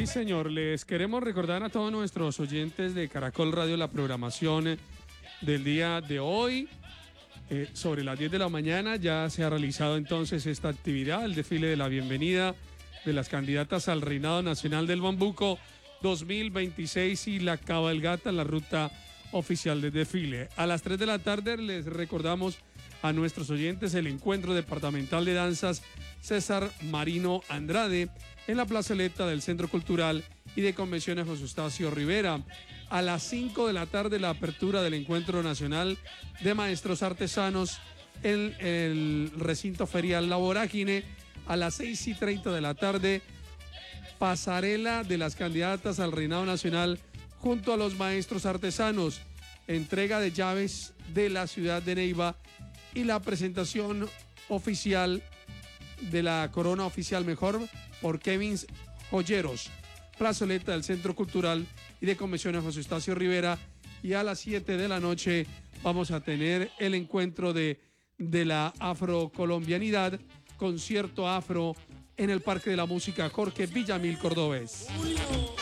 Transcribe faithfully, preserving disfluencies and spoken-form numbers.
señor, les queremos recordar a todos nuestros oyentes de Caracol Radio la programación del día de hoy. Eh, sobre las diez de la mañana ya se ha realizado entonces esta actividad, el desfile de la bienvenida de las candidatas al Reinado Nacional del Bambuco dos mil veintiséis y la cabalgata en la ruta oficial del desfile. A las tres de la tarde les recordamos a nuestros oyentes el encuentro departamental de danzas César Marino Andrade en la plazoleta del Centro Cultural y de Convenciones José Eustacio Rivera. A las cinco de la tarde la apertura del Encuentro Nacional de Maestros Artesanos en el recinto ferial La Vorágine. A las seis y treinta de la tarde, pasarela de las candidatas al Reinado Nacional junto a los maestros artesanos, entrega de llaves de la ciudad de Neiva y la presentación oficial de la corona oficial mejor por Kevin Joyeros, plazoleta del Centro Cultural y de Convenciones José Eustacio Rivera. Y a las siete de la noche vamos a tener el encuentro de, de la afrocolombianidad, concierto afro en el Parque de la Música Jorge Villamil Cordobés.